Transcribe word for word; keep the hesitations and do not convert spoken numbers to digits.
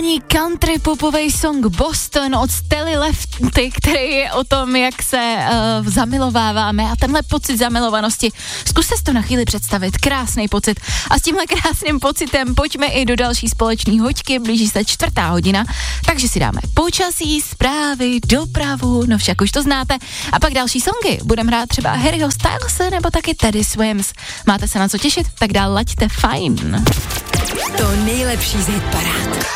aktuální country popový song Boston od Stely Lefty, který je o tom, jak se uh, zamilováváme a tenhle pocit zamilovanosti. Zkuste si to na chvíli představit, krásný pocit. A s tímhle krásným pocitem pojďme i do další společné hoďky, blíží se čtvrtá hodina, takže si dáme počasí, zprávy, dopravu, no však už to znáte. A pak další songy, budeme hrát třeba Harryho Stylese nebo taky Teddy Swims. Máte se na co těšit? Tak dál laďte fajn. To nejlepší z hitparád.